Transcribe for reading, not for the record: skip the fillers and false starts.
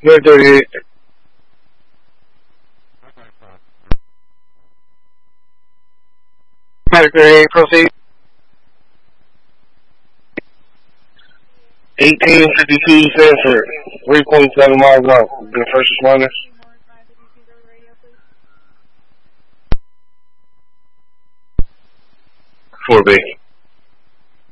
You're 38. Medic 38, proceed. 1852 Sanford, 3.7 miles out. The first responders. 4B.